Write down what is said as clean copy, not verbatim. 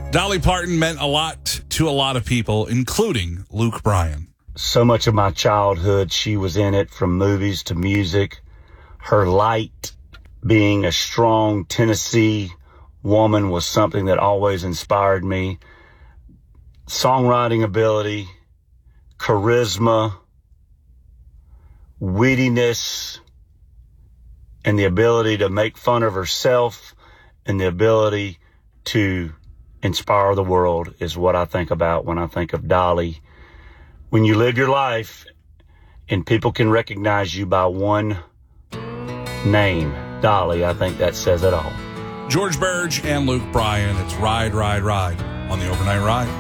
Dolly Parton meant a lot to a lot of people, including Luke Bryan. So much of my childhood, she was in it, from movies to music. Her light, being a strong Tennessee woman, was something that always inspired me. Songwriting ability, charisma, wittiness, and the ability to make fun of herself, and the ability to inspire the world is what I think about when I think of Dolly. When you live your life and people can recognize you by one name, Dolly, I think that says it all. George Burge and Luke Bryan. It's Ride, Ride, Ride on the Overnight Ride.